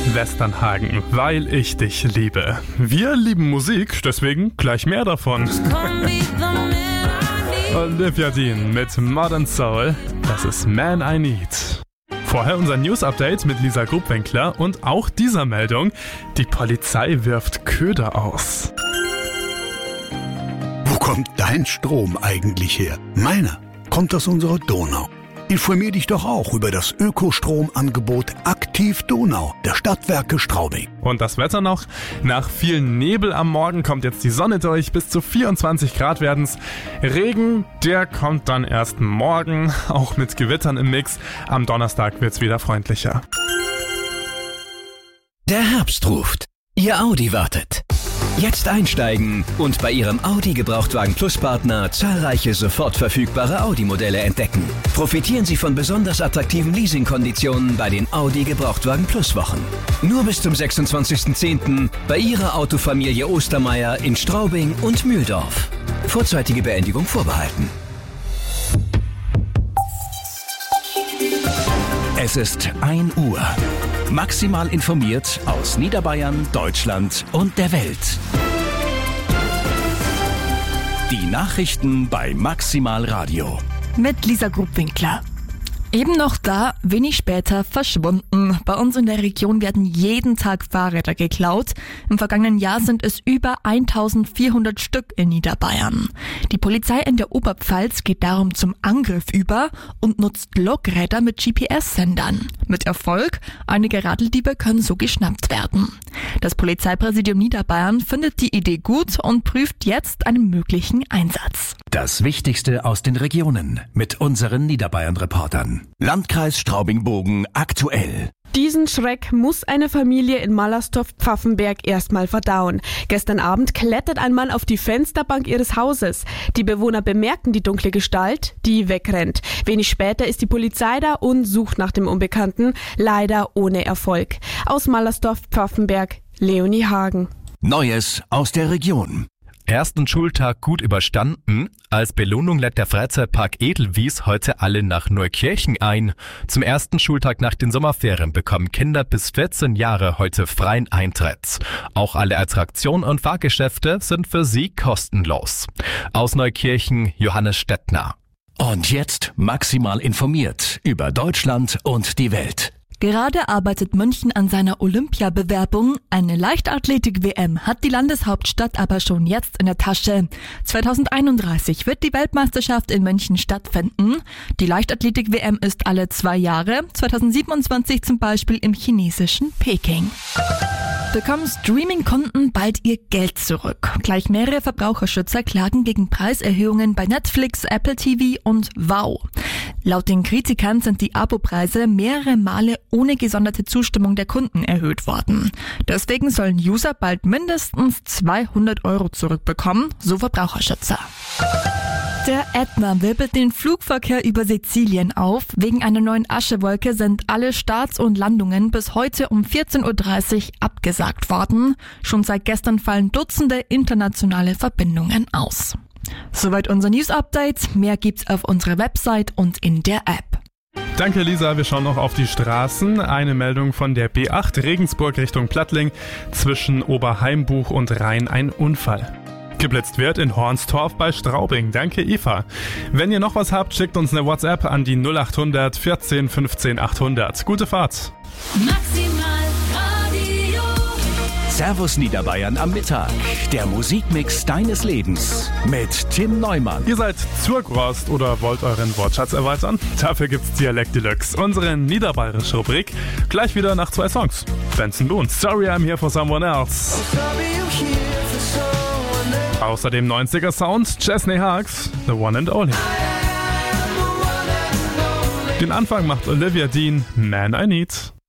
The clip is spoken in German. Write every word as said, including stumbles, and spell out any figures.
Westernhagen, weil ich dich liebe. Wir lieben Musik, deswegen gleich mehr davon. Olivia Dean mit Modern Soul, das ist Man I Need. Vorher unser News-Update mit Lisa Grubwinkler und auch dieser Meldung, die Polizei wirft Köder aus. Wo kommt dein Strom eigentlich her? Meiner kommt aus unserer Donau. Informier dich doch auch über das Ökostromangebot Aktiv Donau der Stadtwerke Straubing. Und das Wetter noch? Nach viel Nebel am Morgen kommt jetzt die Sonne durch, bis zu vierundzwanzig Grad werden's. Regen, der kommt dann erst morgen, auch mit Gewittern im Mix. Am Donnerstag wird's wieder freundlicher. Der Herbst ruft. Ihr Audi wartet. Jetzt einsteigen und bei Ihrem Audi Gebrauchtwagen Plus Partner zahlreiche sofort verfügbare Audi-Modelle entdecken. Profitieren Sie von besonders attraktiven Leasingkonditionen bei den Audi Gebrauchtwagen Plus Wochen. Nur bis zum sechsundzwanzigsten zehnten bei Ihrer Autofamilie Ostermeier in Straubing und Mühldorf. Vorzeitige Beendigung vorbehalten. Es ist ein Uhr. Maximal informiert aus Niederbayern, Deutschland und der Welt. Die Nachrichten bei Maximal Radio. Mit Lisa Grubwinkler. Eben noch da, wenig später verschwunden. Bei uns in der Region werden jeden Tag Fahrräder geklaut. Im vergangenen Jahr sind es über eintausendvierhundert Stück in Niederbayern. Die Polizei in der Oberpfalz geht darum zum Angriff über und nutzt Lokräder mit G P S-Sendern. Mit Erfolg, einige Radeldiebe können so geschnappt werden. Das Polizeipräsidium Niederbayern findet die Idee gut und prüft jetzt einen möglichen Einsatz. Das Wichtigste aus den Regionen mit unseren Niederbayern-Reportern. Landkreis Straubing-Bogen aktuell. Diesen Schreck muss eine Familie in Mallersdorf-Pfaffenberg erstmal verdauen. Gestern Abend klettert ein Mann auf die Fensterbank ihres Hauses. Die Bewohner bemerken die dunkle Gestalt, die wegrennt. Wenig später ist die Polizei da und sucht nach dem Unbekannten, leider ohne Erfolg. Aus Mallersdorf-Pfaffenberg, Leonie Hagen. Neues aus der Region. Ersten Schultag gut überstanden. Als Belohnung lädt der Freizeitpark Edelwies heute alle nach Neukirchen ein. Zum ersten Schultag nach den Sommerferien bekommen Kinder bis vierzehn Jahre heute freien Eintritt. Auch alle Attraktionen und Fahrgeschäfte sind für sie kostenlos. Aus Neukirchen Johannes Stettner. Und jetzt maximal informiert über Deutschland und die Welt. Gerade arbeitet München an seiner Olympiabewerbung. Eine Leichtathletik-W M hat die Landeshauptstadt aber schon jetzt in der Tasche. zweitausendeinunddreißig wird die Weltmeisterschaft in München stattfinden. Die Leichtathletik-W M ist alle zwei Jahre, zweitausendsiebenundzwanzig zum Beispiel im chinesischen Peking. Bekommen Streaming-Kunden bald ihr Geld zurück. Gleich mehrere Verbraucherschützer klagen gegen Preiserhöhungen bei Netflix, Apple T V und Wow. Laut den Kritikern sind die Abopreise mehrere Male ohne gesonderte Zustimmung der Kunden erhöht worden. Deswegen sollen User bald mindestens zweihundert Euro zurückbekommen, so Verbraucherschützer. Der Ätna wirbelt den Flugverkehr über Sizilien auf. Wegen einer neuen Aschewolke sind alle Starts und Landungen bis heute um vierzehn Uhr dreißig abgesagt worden. Schon seit gestern fallen Dutzende internationale Verbindungen aus. Soweit unser News-Update. Mehr gibt's auf unserer Website und in der App. Danke Lisa, wir schauen noch auf die Straßen. Eine Meldung von der B acht Regensburg Richtung Plattling. Zwischen Oberheimbuch und Rhein ein Unfall. Geblitzt wird in Hornstorf bei Straubing. Danke Eva. Wenn ihr noch was habt, schickt uns eine WhatsApp an die null achthundert vierzehn fünfzehn achthundert. Gute Fahrt. Maximal Radio. Servus Niederbayern am Mittag. Der Musikmix deines Lebens mit Tim Neumann. Ihr seid Zurgrost oder wollt euren Wortschatz erweitern? Dafür gibt's Dialekt Deluxe, unsere niederbayerische Rubrik. Gleich wieder nach zwei Songs. Benson Boone, Sorry I'm Here for Someone Else. Außerdem neunziger Sound, Chesney Hawkes, The One and Only. Den Anfang macht Olivia Dean, Man I Need.